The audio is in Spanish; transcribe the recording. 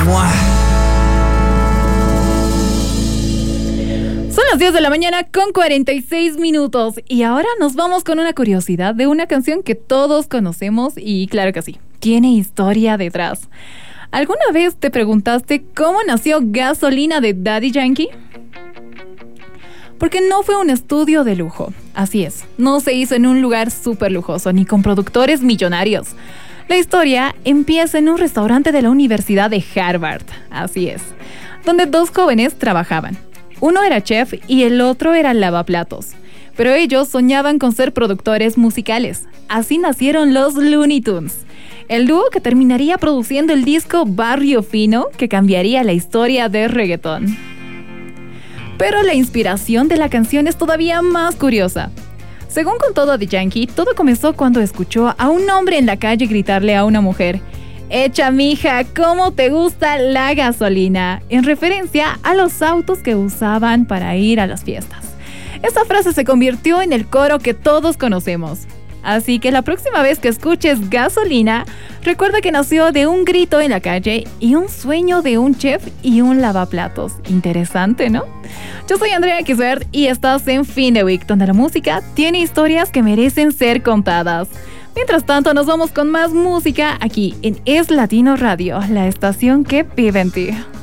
¡Mua! Son las 10 de la mañana con 46 minutos y ahora nos vamos con una curiosidad de una canción que todos conocemos y claro que sí, tiene historia detrás. ¿Alguna vez te preguntaste cómo nació Gasolina de Daddy Yankee? Porque no fue un estudio de lujo, así es, no se hizo en un lugar súper lujoso ni con productores millonarios. La historia empieza en un restaurante de la Universidad de Harvard, así es, donde dos jóvenes trabajaban. Uno era chef y el otro era lavaplatos, pero ellos soñaban con ser productores musicales. Así nacieron los Looney Tunes, el dúo que terminaría produciendo el disco Barrio Fino, que cambiaría la historia del reggaetón. Pero la inspiración de la canción es todavía más curiosa. Según contó Daddy Yankee, todo comenzó cuando escuchó a un hombre en la calle gritarle a una mujer: «Echa, mija, ¿cómo te gusta la gasolina?», en referencia a los autos que usaban para ir a las fiestas. Esta frase se convirtió en el coro que todos conocemos. Así que la próxima vez que escuches Gasolina, recuerda que nació de un grito en la calle y un sueño de un chef y un lavaplatos. Interesante, ¿no? Yo soy Andrea Kisbert y estás en Fin de Week, donde la música tiene historias que merecen ser contadas. Mientras tanto, nos vamos con más música aquí en Es Latino Radio, la estación que vive en ti.